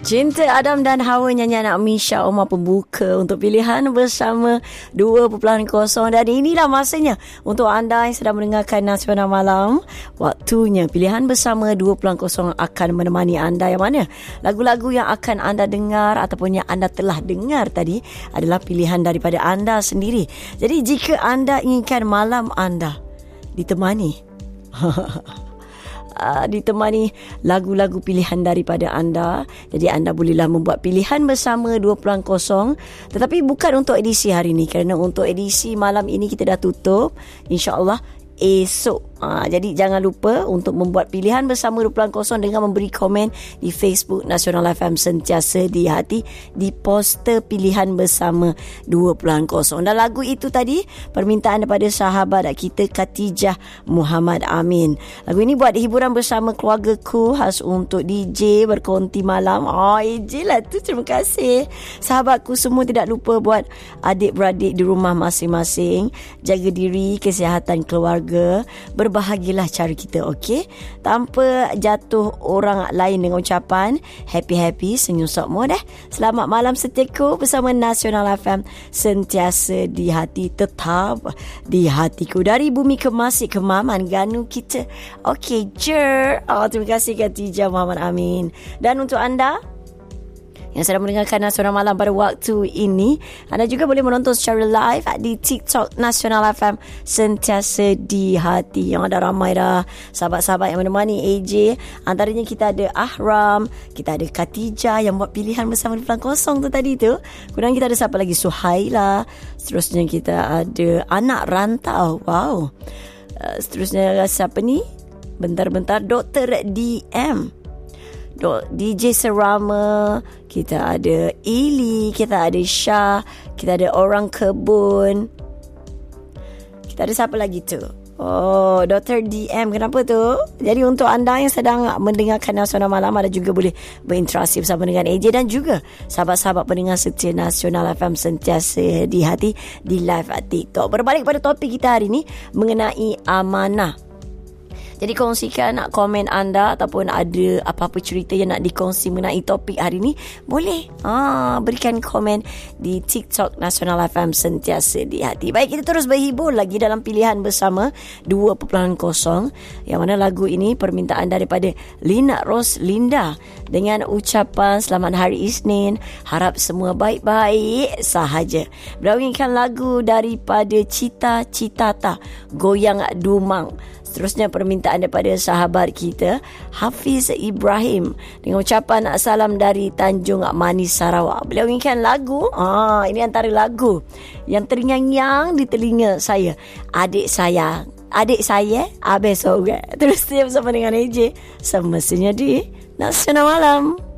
Cinta Adam dan Hawa, nyanyian Misha Omar pembuka untuk pilihan bersama 2.0. Dan inilah masanya untuk anda yang sedang mendengarkan Nasional Malam. Waktunya pilihan bersama 2.0 akan menemani anda. Yang mana lagu-lagu yang akan anda dengar ataupun yang anda telah dengar tadi adalah pilihan daripada anda sendiri. Jadi jika anda inginkan malam anda ditemani ditemani lagu-lagu pilihan daripada anda, jadi anda bolehlah membuat pilihan bersama 2.0, tetapi bukan untuk edisi hari ini, kerana untuk edisi malam ini kita dah tutup, insya-Allah esok. Jadi jangan lupa untuk membuat pilihan bersama 2.0 dengan memberi komen di Facebook Nasional FM sentiasa di hati di poster pilihan bersama 2.0. Dan lagu itu tadi permintaan daripada sahabat kita Khatijah Muhammad Amin. Lagu ini buat hiburan bersama keluargaku, khas untuk DJ berkonti malam. AJ lah tu, terima kasih sahabatku semua. Tidak lupa buat adik-beradik di rumah masing-masing, jaga diri, kesihatan keluarga, berbahagialah cara kita, okey? Tanpa jatuh orang lain dengan ucapan happy-happy, senyum sokmo dah. Selamat malam setiaku bersama Nasional FM, sentiasa di hati, tetap di hatiku. Dari bumi ke Masjid Kemaman, Ganu kita. Okey, jer. Terima kasih Khatijah Muhammad Amin. Dan untuk anda yang sedang mendengarkan Nasional Malam pada waktu ini, anda juga boleh menonton secara live di TikTok Nasional FM sentiasa di hati. Yang ada ramai dah sahabat-sahabat yang menemani AJ. Antaranya kita ada Ahram, kita ada Khatijah yang buat pilihan bersama 2.0 tu tadi tu. Kemudian kita ada siapa lagi? Suhaila. Seterusnya kita ada anak rantau. Wow. Seterusnya siapa ni? Bentar-bentar, Dr. DM, DJ Serama, kita ada Ili, kita ada Syah, kita ada Orang Kebun, kita ada siapa lagi tu? Oh, Dr. DM, kenapa tu? Jadi untuk anda yang sedang mendengarkan Nasional Malam, ada juga boleh berinteraksi bersama dengan AJ dan juga sahabat-sahabat pendengar setia Nasional FM sentiasa di hati di live TikTok. Berbalik pada topik kita hari ini mengenai amanah. Jadi kongsikan komen anda ataupun ada apa-apa cerita yang nak dikongsi mengenai topik hari ni, boleh berikan komen di TikTok Nasional FM sentiasa di hati. Baik, kita terus berhibur lagi dalam pilihan bersama 2.0, yang mana lagu ini permintaan daripada Lina Roslinda dengan ucapan selamat hari Isnin, harap semua baik-baik sahaja. Berawakan lagu daripada Cita Citata, Goyang Dumang. Seterusnya permintaan daripada sahabat kita Hafiz Ibrahim dengan ucapan salam dari Tanjung Manis, Sarawak. Beliau inginkan lagu, ini antara lagu yang terngiang-ngiang di telinga saya. Adik saya Abes Soga. Terus dia bersama dengan AJ semestinya di Nasional Malam.